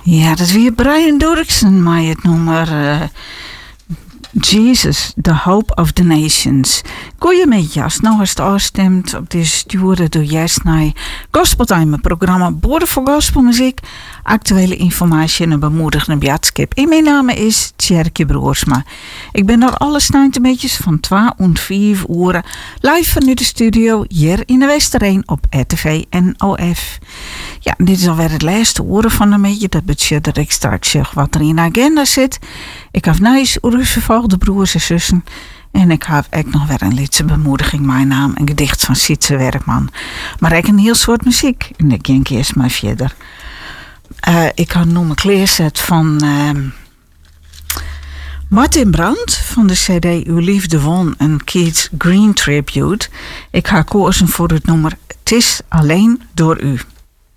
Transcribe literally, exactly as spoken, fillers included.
Ja, dat weer Brian Doerksen, maar het nummer uh, Jesus, the Hope of the Nations. Goeiemiddag, nou is het afgestemd op deze sturen door Jess naar Gospeltime, programma Boorden voor Gospelmuziek, actuele informatie en een bemoedigende boodschap. En mijn naam is Tjerke Broersma. Ik ben er alle snijntemetjes van twee en vier uur live vanuit de studio hier in de Westereen op R T V en O F. Ja, dit is alweer het laatste uur van een beetje. Dat betekent dat ik straks zeg wat er in de agenda zit. Ik heb nice de broers en zussen. En ik heb ook nog weer een liedse bemoediging. Mijn naam, een gedicht van Sietse Werkman. Maar ook een heel soort muziek. En ik denk eerst maar verder. Uh, ik had nog een kleerzet van uh, Martin Brandt van de C D Uw Liefde Won, een Keith Green tribute. Ik ga kozen voor het nummer Het is alleen door u.